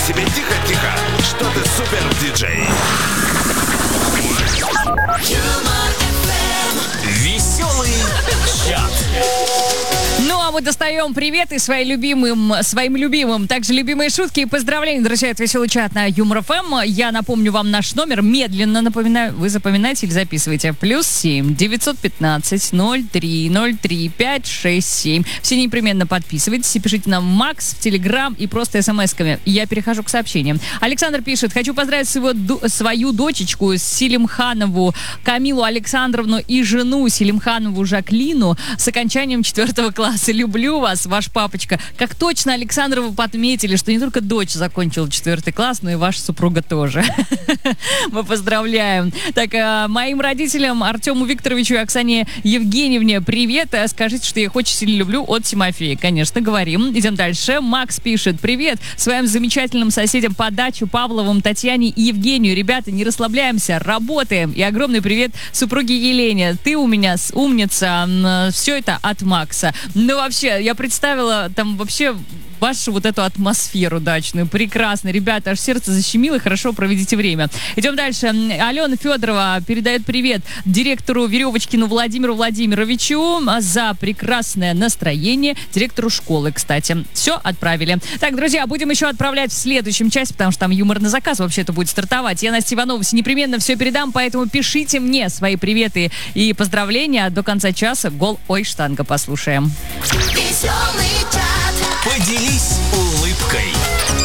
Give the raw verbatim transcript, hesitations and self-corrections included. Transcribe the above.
себе тихо-тихо, что ты супер-диджей. Веселый чат. Ну, а мы достаем приветы своим любимым, своим любимым, также любимые шутки и поздравления, друзья, это Веселый чат на Юмор ФМ. Я напомню вам наш номер, медленно напоминаю, вы запоминаете или записываете. Плюс семь девятьсот пятнадцать ноль три ноль три пять шесть семь. Все непременно подписывайтесь и пишите нам Макс в Телеграм и просто смс-ками. Я перехожу к сообщениям. Александр пишет: хочу поздравить своего, свою дочечку Селимханову Камилу Александровну и жену Селимханову Жаклину с окончанием четвертого класса. Люблю вас, ваш папочка. Как точно, Александр, вы подметили, что не только дочь закончила четвертый класс, но и ваша супруга тоже. Мы поздравляем. Так, моим родителям Артему Викторовичу и Оксане Евгеньевне привет. Скажите, что я их очень сильно люблю, от Тимофея. Конечно, говорим. Идем дальше. Макс пишет: привет своим замечательным соседям по дачу Павловым, Татьяне и Евгению. Ребята, не расслабляемся, работаем. И огромный привет супруге Елене. Ты у меня умница. Все это от Макса. Ну, вообще, я представила там вообще вашу вот эту атмосферу дачную. Прекрасно. Ребята, аж сердце защемило. Хорошо проведите время. Идем дальше. Алена Федорова передает привет директору Веревочкину Владимиру Владимировичу за прекрасное настроение. Директору школы, кстати. Все, отправили. Так, друзья, будем еще отправлять в следующем часе, потому что там юмор на заказ вообще-то будет стартовать. Я, Настя Иванова, непременно все передам, поэтому пишите мне свои приветы и поздравления. До конца часа гол «Ой, штанга» послушаем. Поделись улыбкой.